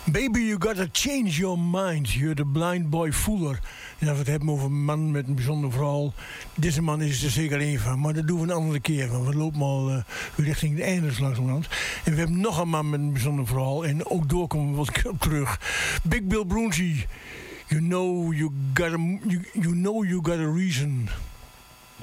Baby, you gotta change your mind. You're the blind boy Fuller. En als we het hebben over een man met een bijzonder verhaal. Deze man is er zeker één van. Maar dat doen we een andere keer. Want we lopen al richting het einde langzamerhand. En we hebben nog een man met een bijzonder verhaal. En ook door komen we wat keer op terug. Big Bill Broonzy. You know you got a reason.